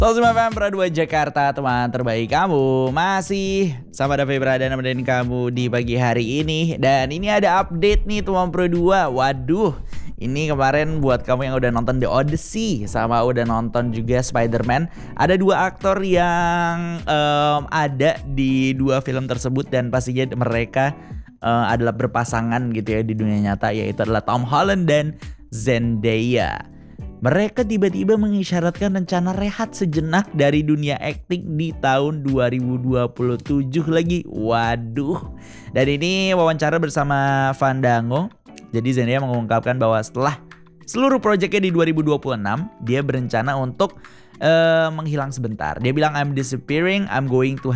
105 FM Pro 2 Jakarta, teman terbaik kamu. Masih sama Davi berada nemenin kamu di pagi hari ini. Dan ini ada update nih teman Pro 2. Waduh, ini kemarin buat kamu yang udah nonton The Odyssey sama udah nonton juga Spider-Man, ada dua aktor yang ada di dua film tersebut. Dan pastinya mereka adalah berpasangan gitu ya di dunia nyata, yaitu adalah Tom Holland dan Zendaya. Mereka tiba-tiba mengisyaratkan rencana rehat sejenak dari dunia akting di tahun 2027 lagi. Waduh. Dan ini wawancara bersama Fandango. Jadi Zendaya mengungkapkan bahwa setelah seluruh proyeknya di 2026, dia berencana untuk menghilang sebentar. Dia bilang, I'm disappearing, I'm going to